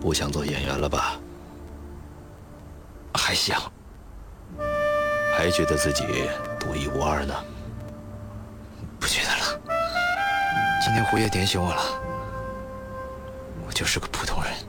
不想做演员了吧？ 还想。 还觉得自己独一无二呢？ 不觉得了。今天胡爷点醒我了，我就是个普通人。